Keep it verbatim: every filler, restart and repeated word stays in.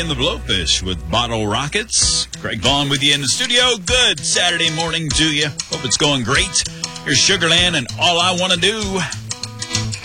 and the Blowfish with Bottle Rockets. Greg Vaughn with you in the studio. Good Saturday morning to you. Hope it's going great. Here's Sugarland and All I Want to Do.